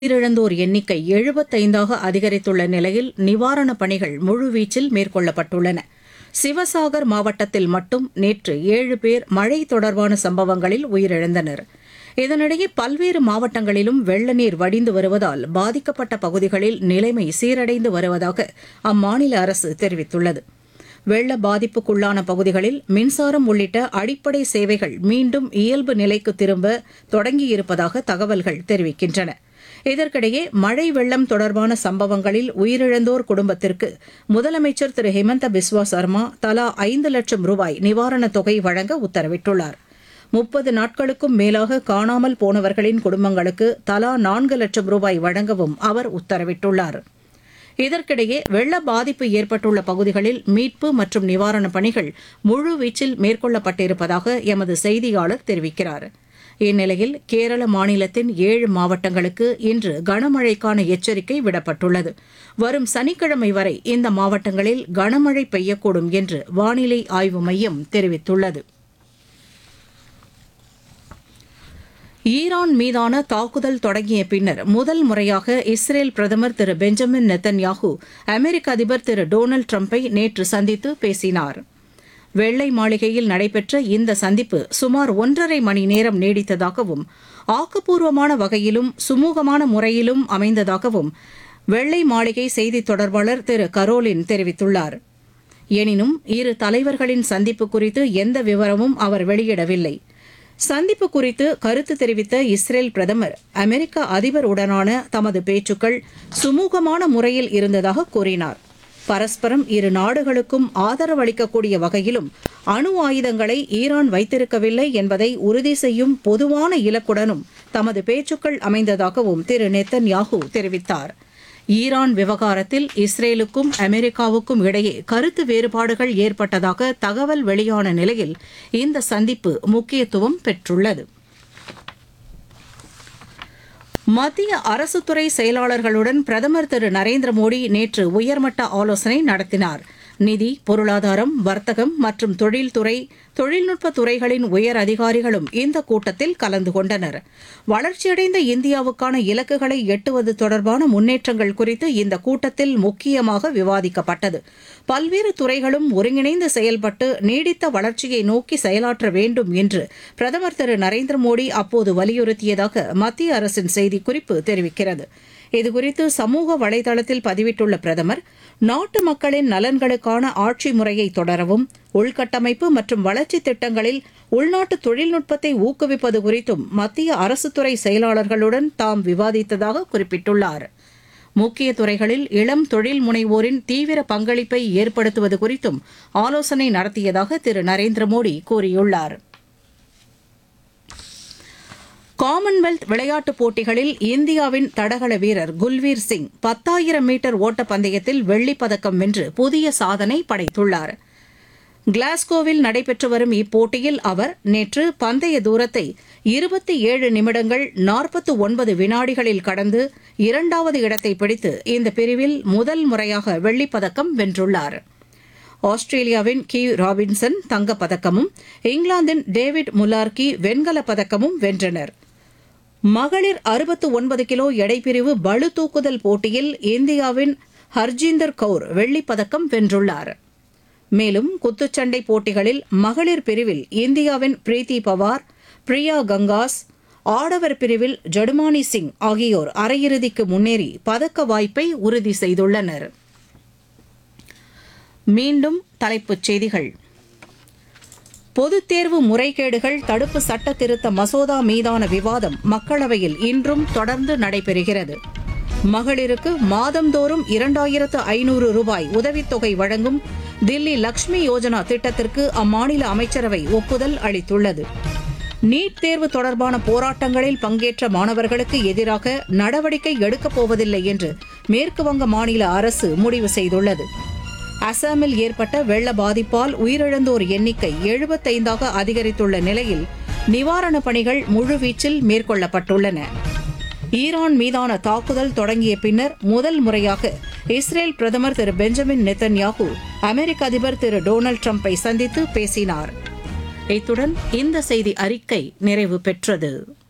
உயிரிழந்தோர் எண்ணிக்கை 75ஆக அதிகரித்துள்ள நிலையில் நிவாரணப் பணிகள் முழுவீச்சில் மேற்கொள்ளப்பட்டுள்ளன. சிவசாகர் மாவட்டத்தில் மட்டும் நேற்று 7 பேர் மழை தொடர்பான சம்பவங்களில் உயிரிழந்தனர். இதனிடையே பல்வேறு மாவட்டங்களிலும் வெள்ள நீர் வடிந்து வருவதால் பாதிக்கப்பட்ட பகுதிகளில் நிலைமை சீரடைந்து வருவதாக அம்மாநில அரசு தெரிவித்துள்ளது. வெள்ள பாதிப்புக்குள்ளான பகுதிகளில் மின்சாரம் உள்ளிட்ட அடிப்படை சேவைகள் மீண்டும் இயல்பு நிலைக்கு திரும்ப தொடங்கியிருப்பதாக தகவல்கள் தெரிவிக்கின்றன. இதற்கிடையே மழை வெள்ளம் தொடர்பான சம்பவங்களில் உயிரிழந்தோர் குடும்பத்திற்கு முதலமைச்சர் திரு ஹிமந்த பிஸ்வா சர்மா தலா 5 லட்சம் ரூபாய் நிவாரணத் தொகை வழங்க உத்தரவிட்டுள்ளார். 30 நாட்களுக்கும் மேலாக காணாமல் போனவர்களின் குடும்பங்களுக்கு தலா 4 லட்சம் ரூபாய் வழங்கவும் அவர் உத்தரவிட்டுள்ளார். இதற்கிடையே வெள்ள பாதிப்பு ஏற்பட்டுள்ள பகுதிகளில் மீட்பு மற்றும் நிவாரணப் பணிகள் முழுவீச்சில் மேற்கொள்ளப்பட்டிருப்பதாக எமது செய்தியாளர் தெரிவிக்கிறார். இந்நிலையில் கேரள மாநிலத்தின் 7 மாவட்டங்களுக்கு இன்று கனமழைக்கான எச்சரிக்கை விடப்பட்டுள்ளது. வரும் சனிக்கிழமை வரை இந்த மாவட்டங்களில் கனமழை பெய்யக்கூடும் என்று வானிலை ஆய்வு மையம் தெரிவித்துள்ளது. ஈரான் மீதான தாக்குதல் தொடங்கிய பின்னர் முதல் முறையாக இஸ்ரேல் பிரதமர் திரு பெஞ்சமின் நெத்தன்யாஹூ அமெரிக்க அதிபர் திரு டொனால்டு டிரம்பை நேற்று சந்தித்து பேசினார். வெள்ளை மாளிகையில் நடைபெற்ற இந்த சந்திப்பு சுமார் 1.5 மணி நேரம் நீடித்ததாகவும் ஆக்கப்பூர்வமான வகையிலும் சுமூகமான முறையிலும் அமைந்ததாகவும் வெள்ளை மாளிகை செய்தித் தொடர்பாளர் திரு கரோலின் தெரிவித்துள்ளார். எனினும் இரு தலைவர்களின் சந்திப்பு குறித்து எந்த விவரமும் அவர் வெளியிடவில்லை. சந்திப்பு குறித்து கருத்து தெரிவித்த இஸ்ரேல் பிரதமர் அமெரிக்க அதிபருடனான தமது பேச்சுக்கள் சுமூகமான முறையில் இருந்ததாக கூறினார். பரஸ்பரம் இரு நாடுகளுக்கும் ஆதரவு அளிக்கக்கூடிய வகையிலும் அணு ஆயுதங்களை ஈரான் வைத்திருக்கவில்லை என்பதை உறுதி செய்யும் பொதுவான இலக்குடனும் தமது பேச்சுக்கள் அமைந்ததாகவும் திரு நெத்தன்யாஹூ தெரிவித்தார். ஈரான் விவகாரத்தில் இஸ்ரேலுக்கும் அமெரிக்காவுக்கும் இடையே கருத்து வேறுபாடுகள் ஏற்பட்டதாக தகவல் வெளியான நிலையில் இந்த சந்திப்பு முக்கியத்துவம் பெற்றுள்ளது. மத்திய அரசுத்துறை செயலாளர்களுடன் பிரதமர் திரு நரேந்திர மோடி நேற்று உயர்மட்ட ஆலோசனை நடத்தினார். நிதி, பொருளாதாரம், வர்த்தகம் மற்றும் தொழில்துறை, தொழில்நுட்ப துறைகளின் உயர் அதிகாரிகளும் இந்த கூட்டத்தில் கலந்து கொண்டனர். வளர்ச்சியடைந்த இந்தியாவுக்கான இலக்குகளை எட்டுவது தொடர்பான முன்னேற்றங்கள் குறித்து இந்த கூட்டத்தில் முக்கியமாக விவாதிக்கப்பட்டது. பல்வேறு துறைகளும் ஒருங்கிணைந்து செயல்பட்டு நீடித்த வளர்ச்சியை நோக்கி செயலாற்ற வேண்டும் என்று பிரதமர் திரு நரேந்திர மோடி அப்போது வலியுறுத்தியதாக மத்திய அரசின் செய்திக்குறிப்பு தெரிவிக்கிறது. இதுகுறித்து சமூக வலைதளத்தில் பதிவிட்டுள்ள பிரதமர், நாட்டு மக்களின் நலன்களுக்கான ஆட்சி முறையை தொடரவும், உள்கட்டமைப்பு மற்றும் வளர்ச்சி திட்டங்களில் உள்நாட்டு தொழில்நுட்பத்தை ஊக்குவிப்பது குறித்தும் மத்திய அரசுத்துறை செயலாளர்களுடன் தாம் விவாதித்ததாக குறிப்பிட்டுள்ளார். முக்கிய துறைகளில் இளம் தொழில் முனைவோரின் தீவிர பங்களிப்பை ஏற்படுத்துவது குறித்தும் ஆலோசனை நடத்தியதாக திரு நரேந்திர மோடி கூறியுள்ளார். காமன்வெல்த் விளையாட்டுப் போட்டிகளில் இந்தியாவின் தடகள வீரர் குல்வீர் சிங் 10,000 மீட்டர் ஓட்டப் பந்தயத்தில் வெள்ளிப் பதக்கம் வென்று புதிய சாதனை படைத்துள்ளார். கிளாஸ்கோவில் நடைபெற்று வரும் இப்போட்டியில் அவர் நேற்று பந்தய தூரத்தை 27 நிமிடங்கள் 49 வினாடிகளில் கடந்து 2வது இடத்தை பிடித்து இந்த பிரிவில் முதல் முறையாக வெள்ளிப் பதக்கம் வென்றுள்ளார். ஆஸ்திரேலியாவின் கிவ் ராபின்சன் தங்கப்பதக்கமும் இங்கிலாந்தின் டேவிட் முல்லார்கி வெண்கலப் பதக்கமும் வென்றனர். மகளிர் 69 கிலோ எடைப்பிரிவு பளு தூக்குதல் போட்டியில் இந்தியாவின் ஹர்ஜீந்தர் கவுர் வெள்ளிப் பதக்கம் வென்றுள்ளார். மேலும் குத்துச்சண்டை போட்டிகளில் மகளிர் பிரிவில் இந்தியாவின் பிரீத்தி பவார், பிரியா கங்காஸ், ஆடவர் பிரிவில் ஜடுமானி சிங் ஆகியோர் அரையிறுதிக்கு முன்னேறி பதக்க வாய்ப்பை உறுதி செய்துள்ளனர். மீண்டும் தலைப்புச் செய்திகள். பொதுத் தேர்வு முறைகேடுகள் தடுப்பு சட்ட திருத்த மசோதா மீதான விவாதம் மக்களவையில் இன்றும் தொடர்ந்து நடைபெறுகிறது. மகளிருக்கு மாதந்தோறும் 2,500 ரூபாய் உதவித்தொகை வழங்கும் தில்லி லக்ஷ்மி யோஜனா திட்டத்திற்கு அம்மாநில அமைச்சரவை ஒப்புதல் அளித்துள்ளது. நீட் தேர்வு தொடர்பான போராட்டங்களில் பங்கேற்ற மாணவர்களுக்கு எதிராக நடவடிக்கை எடுக்கப் போவதில்லை என்று மேற்குவங்க மாநில அரசு முடிவு செய்துள்ளது. அசாமில் ஏற்பட்ட வெள்ள பாதிப்பால் உயிரிழந்தோர் எண்ணிக்கை 75ஆக அதிகரித்துள்ள நிலையில் நிவாரணப் பணிகள் முழுவீச்சில் மேற்கொள்ளப்பட்டுள்ளன. ஈரான் மீதான தாக்குதல் தொடங்கிய பின்னர் முதல் முறையாக இஸ்ரேல் பிரதமர் திரு பெஞ்சமின் நெத்தன்யாஹூ அமெரிக்க அதிபர் திரு டொனால்டு டிரம்பை சந்தித்து பேசினார். இத்துடன் இந்த செய்தி அறிக்கை நிறைவு பெற்றது.